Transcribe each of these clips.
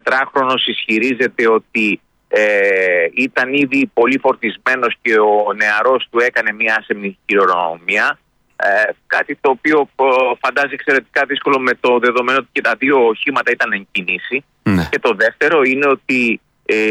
14χρονος ισχυρίζεται ότι ήταν ήδη πολύ φορτισμένος και ο νεαρός του έκανε μια άσεμνη χειρονομία. Κάτι το οποίο φαντάζει εξαιρετικά δύσκολο με το δεδομένο ότι και τα δύο οχήματα ήταν εν κινήσει. Ναι. Και το δεύτερο είναι ότι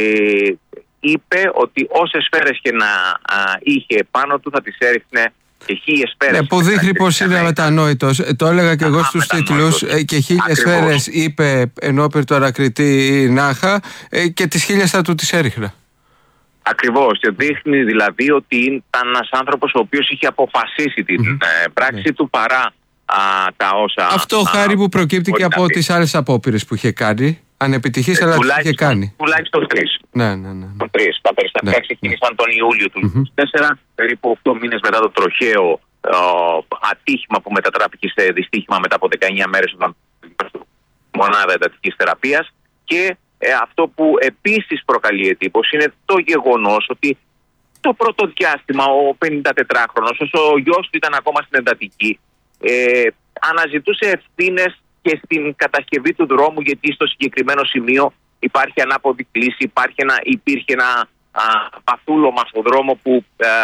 είπε ότι όσες σφαίρες και να είχε πάνω του θα τις έριχνε και 1000 σφαίρες. Που δείχνει πως είναι αμετανόητος. Το έλεγα και εγώ στους τίτλους. Και 1000 σφαίρες είπε ενώπιον του ανακριτή Νάχα και τις 1000 θα του τις έριχνα. Ακριβώς. Και δείχνει δηλαδή ότι ήταν ένας άνθρωπος ο οποίος είχε αποφασίσει την πράξη του παρά τα όσα... Αυτό χάρη που προκύπτει και από τις άλλες απόπειρες που είχε κάνει. Ανεπιτυχής, αλλά τις είχε κάνει. Τουλάχιστον 3. Ναι. Τα περιστατικά ξεκίνησαν τον Ιούλιο του 2004, περίπου 8 μήνες μετά το τροχαίο ατύχημα που μετατράπηκε σε δυστύχημα μετά από 19 μέρες όταν μονάδα εντατικής θεραπείας. Και αυτό που επίσης προκαλεί εντύπωση είναι το γεγονός ότι το πρώτο διάστημα ο 54χρονος, όσο ο γιος του ήταν ακόμα στην εντατική, αναζητούσε ευθύνες και στην κατασκευή του δρόμου, γιατί στο συγκεκριμένο σημείο υπάρχει ανάποδη κλίση, υπήρχε ένα παθούλωμα στον δρόμο που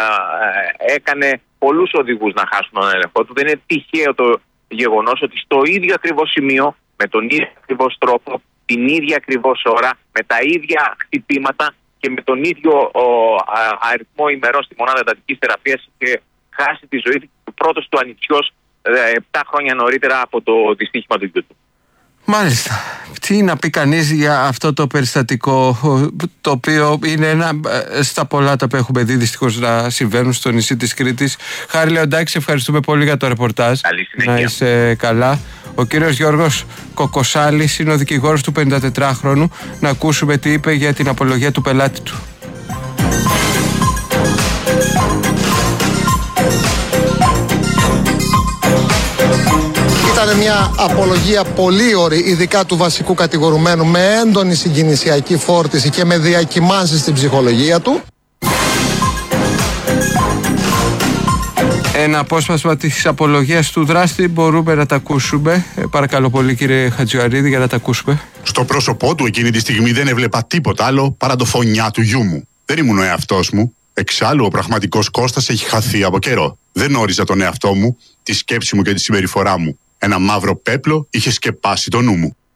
έκανε πολλούς οδηγούς να χάσουν τον έλεγχο του. Δεν είναι τυχαίο το γεγονός ότι στο ίδιο ακριβώς σημείο, με τον ίδιο ακριβώς τρόπο, την ίδια ακριβώς ώρα, με τα ίδια χτυπήματα και με τον ίδιο αριθμό ημερών στη μονάδα εντατικής θεραπείας, είχε χάσει τη ζωή του πρώτος του ανιψιός 7 χρόνια νωρίτερα από το δυστύχημα του γιού του. Μάλιστα. Τι να πει κανείς για αυτό το περιστατικό, το οποίο είναι ένα στα πολλά τα που έχουμε δει δυστυχώς να συμβαίνουν στο νησί της Κρήτης. Χάρη Λεοντάκη, ευχαριστούμε πολύ για το ρεπορτάζ. Καλή συνέχεια. Να είσαι καλά. Ο κύριος Γιώργος Κοκοσάλης είναι ο δικηγόρος του 54χρονου. Να ακούσουμε τι είπε για την απολογία του πελάτη του. Ήταν μια απολογία πολύ ωραία, ειδικά του βασικού κατηγορουμένου, με έντονη συγκινησιακή φόρτιση και με διακυμάνσεις στην ψυχολογία του. Ένα απόσπασμα της απολογίας του δράστη μπορούμε να τα ακούσουμε. Παρακαλώ πολύ κύριε Χατζιαρίδη, για να τα ακούσουμε. Στο πρόσωπό του εκείνη τη στιγμή δεν έβλεπα τίποτα άλλο παρά το φωνιά του γιού μου. Δεν ήμουν ο εαυτός μου. Εξάλλου ο πραγματικός Κώστας έχει χαθεί από καιρό. Δεν όριζα τον εαυτό μου, τη σκέψη μου και τη συμπεριφορά μου. Ένα μαύρο πέπλο είχε σκεπάσει το νου μου.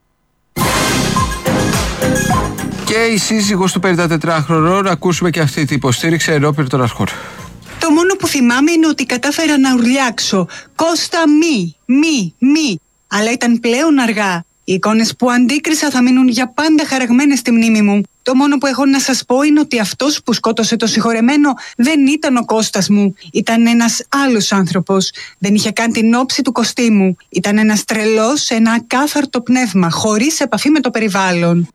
Και η σύζυγος του 54χρονου, να ακούσουμε και αυτή την υποστήριξη ενώπιον των αρχών. Το μόνο που θυμάμαι είναι ότι κατάφερα να ουρλιάξω «Κώστα μη». Αλλά ήταν πλέον αργά. Οι εικόνες που αντίκρισα θα μείνουν για πάντα χαραγμένες στη μνήμη μου. Το μόνο που έχω να σας πω είναι ότι αυτός που σκότωσε το συγχωρεμένο δεν ήταν ο Κώστας μου. Ήταν ένας άλλος άνθρωπος. Δεν είχε καν την όψη του κοστίμου. Ήταν ένας τρελός, ένα ακάθαρτο πνεύμα, χωρίς επαφή με το περιβάλλον.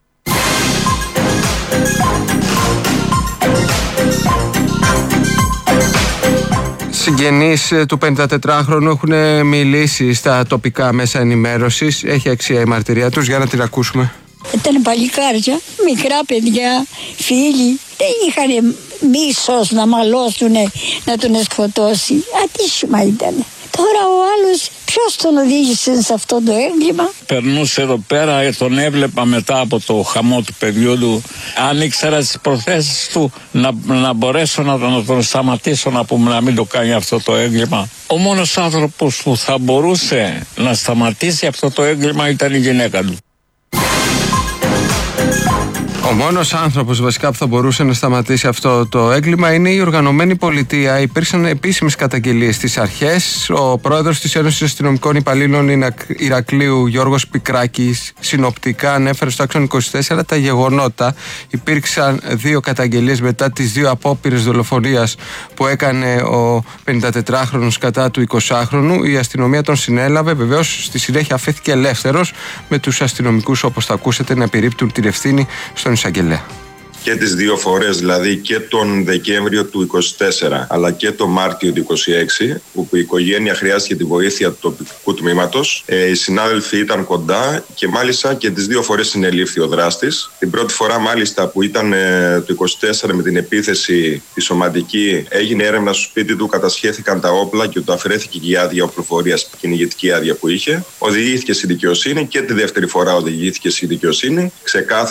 Συγγενείς του 54χρονου έχουν μιλήσει στα τοπικά μέσα ενημέρωσης. Έχει αξία η μαρτυρία τους, για να την ακούσουμε. Ήταν παλικάρια, μικρά παιδιά, φίλοι. Δεν είχαν μίσος να μαλώσουνε, να τον σκοτώσει. Ατύχημα ήταν. Τώρα ο άλλος ποιος τον οδήγησε σε αυτό το έγκλημα? Περνούσε εδώ πέρα, τον έβλεπα μετά από το χαμό του παιδιού του. Αν ήξερα τις προθέσεις του, να μπορέσω να τον σταματήσω, να πούμε, να μην το κάνει αυτό το έγκλημα. Ο μόνος άνθρωπος που θα μπορούσε να σταματήσει αυτό το έγκλημα ήταν η γυναίκα του. Ο μόνος άνθρωπος βασικά που θα μπορούσε να σταματήσει αυτό το έγκλημα είναι η οργανωμένη πολιτεία. Υπήρξαν επίσημες καταγγελίες στις αρχές. Ο πρόεδρος της Ένωσης Αστυνομικών Υπαλλήλων Ηρακλείου, Γιώργος Πικράκης, συνοπτικά ανέφερε στο Άξονα 24 τα γεγονότα. Υπήρξαν 2 καταγγελίες μετά τις 2 απόπειρες δολοφονίας που έκανε ο 54χρονος κατά του 20χρονου. Η αστυνομία τον συνέλαβε. Βεβαίως στη συνέχεια αφέθηκε ελεύθερος, με τους αστυνομικούς, όπως θα ακούσετε, να επιρρύπτουν την ευθύνη στον εισαγγελέα. Και τις 2 φορές, δηλαδή και τον Δεκέμβριο του 24 αλλά και τον Μάρτιο του 26, όπου η οικογένεια χρειάστηκε τη βοήθεια του τοπικού τμήματος. Οι συνάδελφοι ήταν κοντά και μάλιστα και τις 2 φορές συνελήφθη ο δράστης. Την πρώτη φορά μάλιστα που ήταν το 24 με την επίθεση τη σωματική, έγινε έρευνα στο σπίτι του, κατασχέθηκαν τα όπλα και του αφαιρέθηκε και η άδεια οπλοφορίας, κυνηγητική άδεια που είχε. Οδηγήθηκε στη δικαιοσύνη και τη δεύτερη φορά οδηγήθηκε στη δικαιοσύνη.